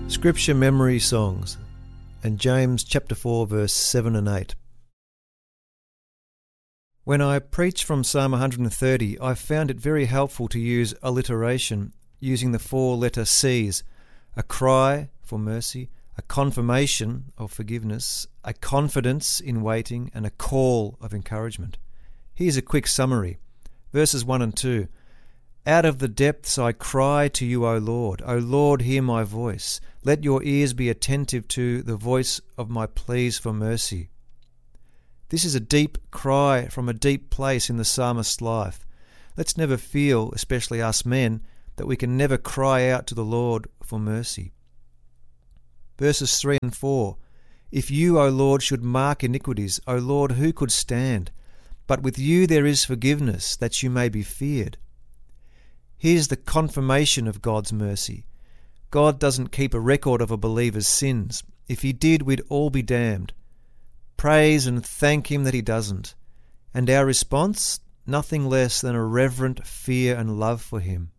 Scripture Memory Songs, and James chapter 4 verse 7 and 8. When I preach from Psalm 130, I found it very helpful to use alliteration using the 4-letter C's: a cry for mercy, a confirmation of forgiveness, a confidence in waiting, and a call of encouragement. Here's a quick summary. Verses 1 and 2. Out of the depths I cry to you, O Lord. O Lord, hear my voice. Let your ears be attentive to the voice of my pleas for mercy. This is a deep cry from a deep place in the psalmist's life. Let's never feel, especially us men, that we can never cry out to the Lord for mercy. Verses 3 and 4. If you, O Lord, should mark iniquities, O Lord, who could stand? But with you there is forgiveness, that you may be feared. Here's the confirmation of God's mercy. God doesn't keep a record of a believer's sins. If he did, we'd all be damned. Praise and thank him that he doesn't. And our response? Nothing less than a reverent fear and love for him.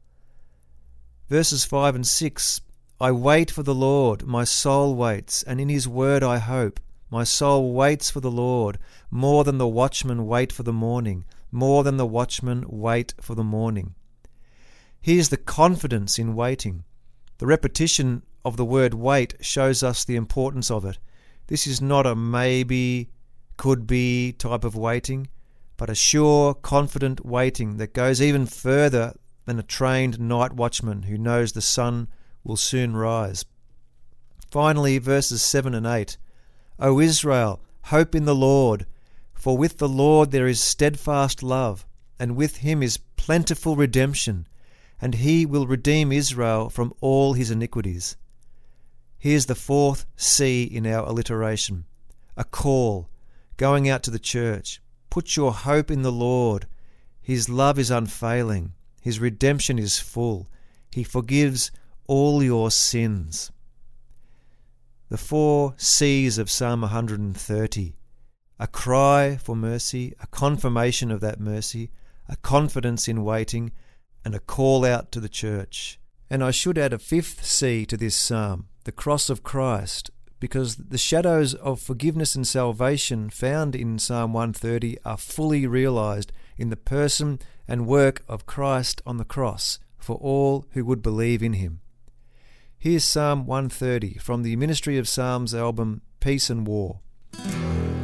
Verses 5 and 6. I wait for the Lord, my soul waits, and in his word I hope. My soul waits for the Lord, more than the watchmen wait for the morning, more than the watchmen wait for the morning. Here's the confidence in waiting. The repetition of the word wait shows us the importance of it. This is not a maybe, could be type of waiting, but a sure, confident waiting that goes even further than a trained night watchman who knows the sun will soon rise. Finally, verses 7 and 8. O Israel, hope in the Lord, for with the Lord there is steadfast love, and with him is plentiful redemption, and he will redeem Israel from all his iniquities. Here's the 4th C in our alliteration. A call, going out to the church. Put your hope in the Lord. His love is unfailing. His redemption is full. He forgives all your sins. The 4 C's of Psalm 130. A cry for mercy, a confirmation of that mercy, a confidence in waiting, and a call out to the church. And I should add a 5th C to this psalm, the cross of Christ, because the shadows of forgiveness and salvation found in Psalm 130 are fully realised in the person and work of Christ on the cross for all who would believe in him. Here's Psalm 130 from the Ministry of Psalms album Peace and War.